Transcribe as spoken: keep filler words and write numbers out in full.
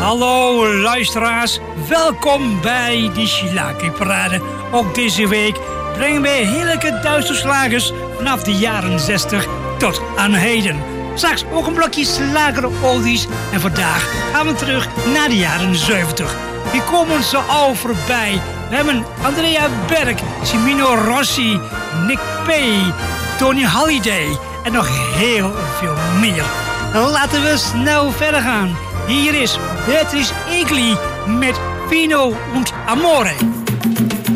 Hallo luisteraars, welkom bij de Shilaki Parade. Ook deze week brengen we heerlijke Duitse slagers vanaf de jaren zestig tot aan heden. Straks ook een blokje slageroldies en vandaag gaan we terug naar de jaren zeventig. Die komen zo al voorbij. We hebben Andrea Berg, Cimino Rossi, Nick Pay, Tony Holiday en nog heel veel meer. Laten we snel verder gaan. Hier is Beatrice Egli met Vino und Amore.